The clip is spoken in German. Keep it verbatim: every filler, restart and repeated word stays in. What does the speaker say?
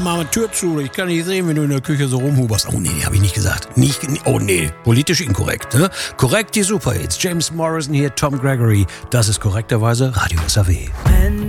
Mach mal Tür zu, ich kann nicht sehen, wenn du in der Küche so rumhuberst. Oh nee, die habe ich nicht gesagt. Nicht, oh nee, politisch inkorrekt. Ne? Korrekt die Superhits. James Morrison hier, Tom Gregory. Das ist korrekterweise Radio S A W.